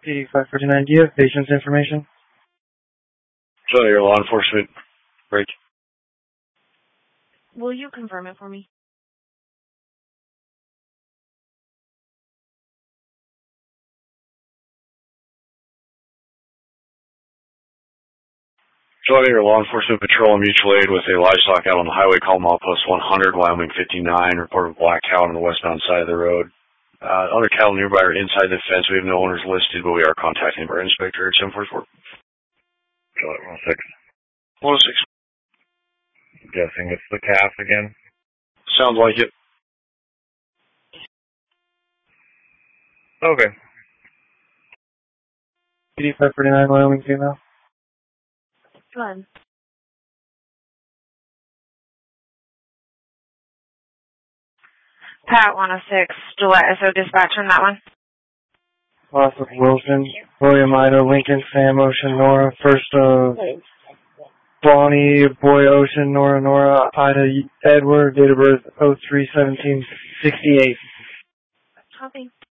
PD 549, do you have patient's information? So your law enforcement break. Will you confirm it for me? Joining your law enforcement patrol and mutual aid with a livestock out on the highway, call Milepost 100, Wyoming 59, reported black cow on the westbound side of the road. Other cattle nearby are inside the fence. We have no owners listed, but we are contacting our inspector at 744. Juliet 106. 106. I'm guessing it's the calf again. Sounds like it. Okay. PD 549, Wyoming female. Go ahead. Pat 106, Gillette SO dispatch on that one. Loss of Wilson, William Idaho, Lincoln, Sam, Ocean, Nora. First, Bonnie, Boy, Ocean, Nora, Ida, Edward, date of birth 03/17/68. Copy.